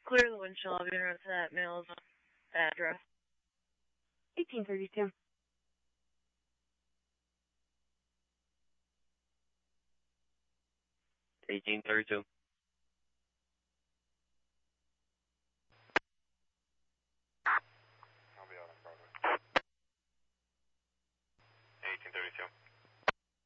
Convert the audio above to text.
Clear the windshield. I'll be around to that mail's address. 1832. 1832.